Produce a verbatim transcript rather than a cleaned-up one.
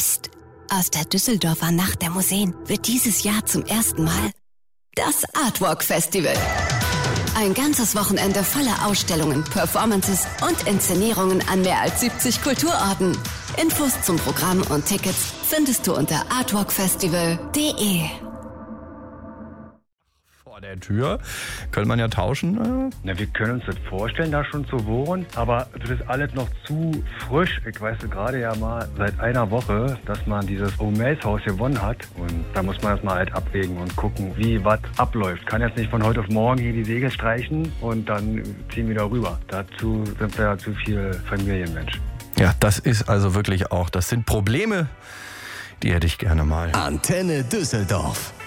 Psst. Aus der Düsseldorfer Nacht der Museen wird dieses Jahr zum ersten Mal das Artwalk Festival. Ein ganzes Wochenende voller Ausstellungen, Performances und Inszenierungen an mehr als siebzig Kulturorten. Infos zum Programm und Tickets findest du unter artwalk festival punkt de. Vor der Tür könnte man ja tauschen. Na, wir können uns das vorstellen, da schon zu wohnen, aber das ist alles noch zu frisch. Ich weiß gerade ja mal seit einer Woche, dass man dieses Omaze-Haus gewonnen hat. Und da muss man das mal halt abwägen und gucken, wie was abläuft. Kann jetzt nicht von heute auf morgen hier die Segel streichen und dann ziehen wir da rüber. Dazu sind wir ja zu viel Familienmensch. Ja, das ist also wirklich auch, das sind Probleme, die hätte ich gerne mal. Antenne Düsseldorf.